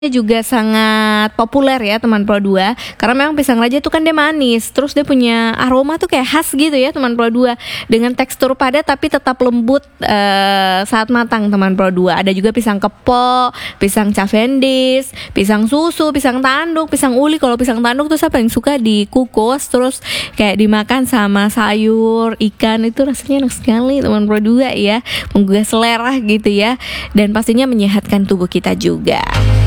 juga sangat populer ya teman Pro 2 karena memang pisang raja itu kan dia manis, terus dia punya aroma tuh kayak khas gitu ya teman Pro 2 dengan tekstur padat tapi tetap lembut saat matang teman Pro 2. Ada juga pisang kepok, pisang cavendish, pisang susu, pisang tanduk, pisang uli. Kalau pisang tanduk tuh saya paling suka dikukus terus kayak dimakan sama sayur, ikan, itu rasanya enak sekali teman Pro 2 ya, menggugah selera gitu ya, dan pastinya menyehatkan tubuh kita juga.